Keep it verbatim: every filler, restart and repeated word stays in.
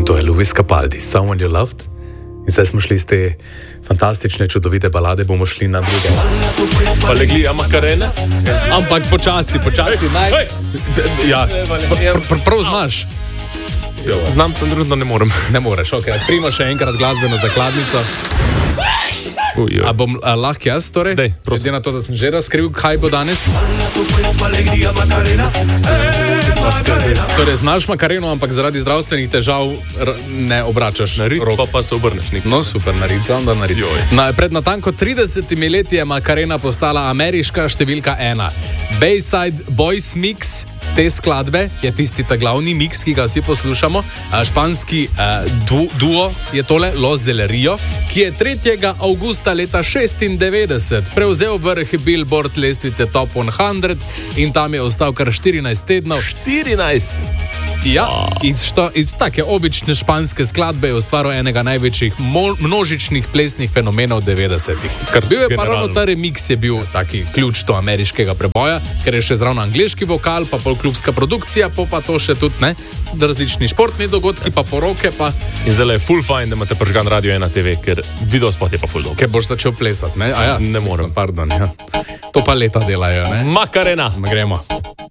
In to je Luis Capaldi, Someone You Loved. In zdaj smo šli iz te fantastične, čudovite balade, bomo šli na druge. Pa legli, a Makarena? Ampak počasi, počasi. Naj... Ja, pr pr prav znaš. Znam, trenutno ne morem. Ne moreš, ok. Primo še enkrat glasbeno zakladnico. Uj, a bom a, lahko jaz, torej? Dej, prosim. Glede na to, da sem že razkril, kaj bo danes. Torej, znaš Makareno, ampak zaradi zdravstvenih težav ne obračaš rok. Pa pa se obrneš nikoli. No, super, naredil, da naredil. Na, pred natanko tridesetimi leti je Makarena postala ameriška številka ena. Bayside Boys Mix te skladbe je tisti ta glavni mix, ki ga vsi poslušamo. Španski uh, du duo je tole, Los Del Rio, ki je tretjega avgusta leta šestindevetdeset prevzel vrh Billboard lestvice Top sto in tam je ostal kar štirinajst tednov. štirinajst? Ja, iz, što, iz take obične španske skladbe je ustvaril enega največjih množičnih plesnih fenomenov devetdesetih. Bil je pa ravno ta remix, je bil taki ključ do ameriškega preboja, ker je še zravno angleški vokal, pa polklubska produkcija, pa, pa to še tudi ne, različni športni dogodki, pa poroke, pa... In zdaj je full fine, da imate pržgan Radio ena te ve, ker video spot je pa full dog. Ker boš začel plesati, ne? A ja, ne morem. Pardon, ja. To pa leta delajo, ne? Makarena! Gremo.